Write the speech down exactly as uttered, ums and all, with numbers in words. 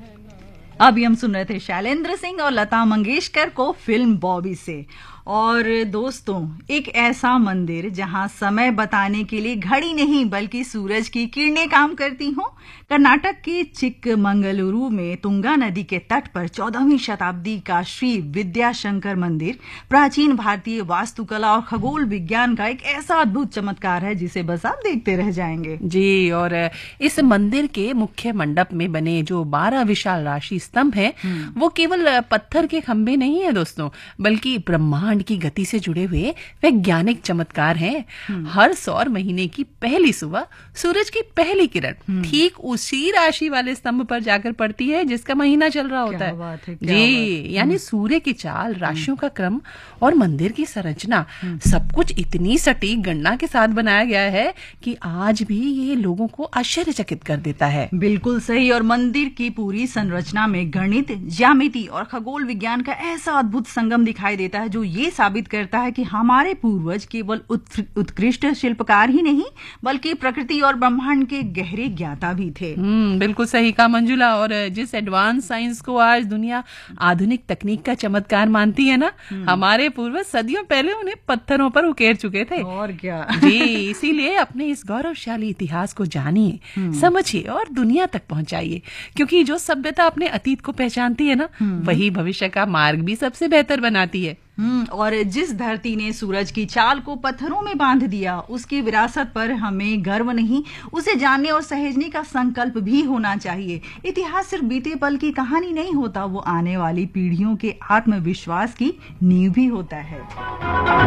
अभी हम सुन रहे थे शैलेंद्र सिंह और लता मंगेशकर को फिल्म बॉबी से। और दोस्तों, एक ऐसा मंदिर जहां समय बताने के लिए घड़ी नहीं बल्कि सूरज की किरणें काम करती हों। कर्नाटक के चिक्कमंगलुरु में तुंगा नदी के तट पर चौदहवीं शताब्दी का श्री विद्याशंकर मंदिर प्राचीन भारतीय वास्तुकला और खगोल विज्ञान का एक ऐसा अद्भुत चमत्कार है जिसे बस आप देखते रह जाएंगे। जी, और इस मंदिर के मुख्य मंडप में बने जो बारह विशाल राशि स्तंभ हैं, वो केवल पत्थर के खंभे नहीं है दोस्तों, बल्कि ब्रह्मांड की गति से जुड़े हुए वैज्ञानिक चमत्कार हैं। हर सौर महीने की पहली सुबह सूरज की पहली किरण ठीक उसी राशि वाले स्तंभ पर जाकर पड़ती है जिसका महीना चल रहा होता है, बात है जी। यानी सूर्य की चाल, राशियों का क्रम और मंदिर की संरचना सब कुछ इतनी सटीक गणना के साथ बनाया गया है कि आज भी ये लोगों को आश्चर्यचकित कर देता है। बिल्कुल सही। और मंदिर की पूरी संरचना में गणित, ज्यामिति और खगोल विज्ञान का ऐसा अद्भुत संगम दिखाई देता है जो ये साबित करता है कि हमारे पूर्वज केवल उत्कृष्ट शिल्पकार ही नहीं बल्कि प्रकृति और ब्रह्मांड के गहरे ज्ञाता भी थे। हम्म बिल्कुल सही कहा मंजुला। और जिस एडवांस साइंस को आज दुनिया आधुनिक तकनीक का चमत्कार मानती है ना, हमारे पूर्वज सदियों पहले उन्हें पत्थरों पर उकेर चुके थे। और क्या जी, इसीलिए अपने इस गौरवशाली इतिहास को जानिए, समझिए और दुनिया तक पहुंचाइए, क्योंकि जो सभ्यता अपने अतीत को पहचानती है ना, वही भविष्य का मार्ग भी सबसे बेहतर बनाती है। हम्म और जिस धरती ने सूरज की चाल को पत्थरों में बांध दिया, उसकी विरासत पर हमें गर्व नहीं, उसे जानने और सहेजने का संकल्प भी होना चाहिए। इतिहास सिर्फ बीते पल की कहानी नहीं होता, वो आने वाली पीढ़ियों के आत्मविश्वास की नींव भी होता है।